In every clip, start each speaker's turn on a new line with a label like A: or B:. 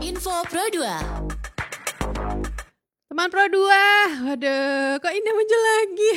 A: Info Pro 2.
B: Teman Pro 2, waduh kok ini muncul lagi.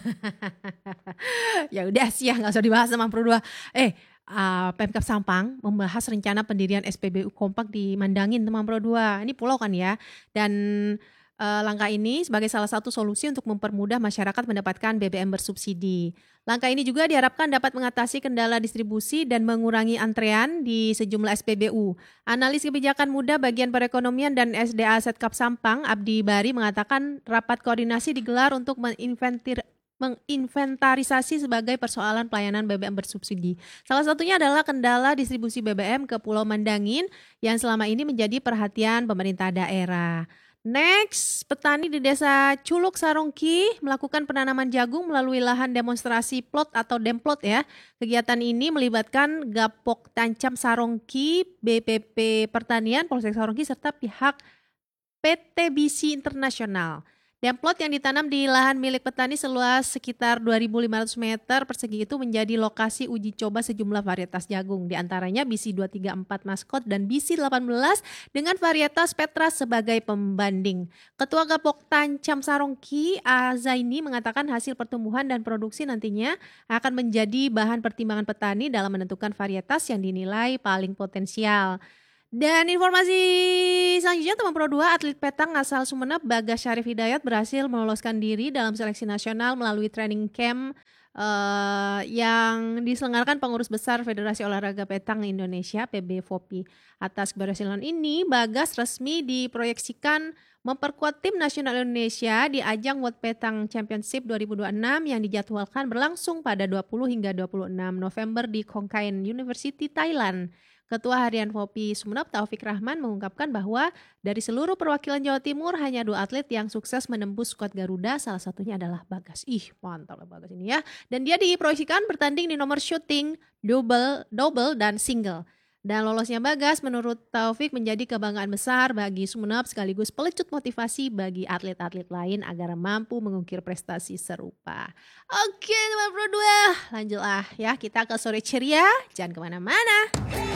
B: Ya udah sih ya, nggak usah dibahas teman Pro 2. Pemkab Sampang membahas rencana pendirian SPBU Kompak di Mandangin teman Pro 2. Ini pulau kan ya. Dan langkah ini sebagai salah satu solusi untuk mempermudah masyarakat mendapatkan BBM bersubsidi. Langkah ini juga diharapkan dapat mengatasi kendala distribusi dan mengurangi antrean di sejumlah SPBU. Analis kebijakan muda bagian perekonomian dan SDA Setkap Sampang, Abdi Bari, mengatakan rapat koordinasi digelar untuk menginventarisasi sebagai persoalan pelayanan BBM bersubsidi. Salah satunya adalah kendala distribusi BBM ke Pulau Mandangin yang selama ini menjadi perhatian pemerintah daerah. Next, petani di desa Culuk Sarongki melakukan penanaman jagung melalui lahan demonstrasi plot atau demplot ya. Kegiatan ini melibatkan Gapok Tancam Sarongki, BPP Pertanian, Polsek Sarongki, serta pihak PT BC Internasional. Demplot yang ditanam di lahan milik petani seluas sekitar 2.500 meter persegi itu menjadi lokasi uji coba sejumlah varietas jagung. Di antaranya BC 234 Maskot dan BC 18 dengan varietas Petra sebagai pembanding. Ketua Gapok Tancam Sarongki, Azaini, mengatakan hasil pertumbuhan dan produksi nantinya akan menjadi bahan pertimbangan petani dalam menentukan varietas yang dinilai paling potensial. Dan informasi selanjutnya teman Pro 2, atlet petang asal Sumeneb Bagas Syarif Hidayat berhasil meloloskan diri dalam seleksi nasional melalui training camp yang diselenggarakan Pengurus Besar Federasi Olahraga Petang Indonesia (PBFOPI). Atas keberhasilan ini, Bagas resmi diproyeksikan memperkuat tim nasional Indonesia di ajang World Petang Championship 2026 yang dijadwalkan berlangsung pada 20 hingga 26 November di Khon Kaen University, Thailand. Ketua Harian FOPI Sumeneb Taufik Rahman mengungkapkan bahwa dari seluruh perwakilan Jawa Timur hanya 2 atlet yang sukses menembus skuad Garuda, salah satunya adalah Bagas. Mantap lah Bagas ini ya. Dan dia diproyeksikan bertanding di nomor shooting, double dan single. Dan lolosnya Bagas menurut Taufik menjadi kebanggaan besar bagi Sumeneb sekaligus pelecut motivasi bagi atlet-atlet lain agar mampu mengukir prestasi serupa. Oke teman Pro 2, lanjutlah ya kita ke sore ceria, jangan kemana-mana.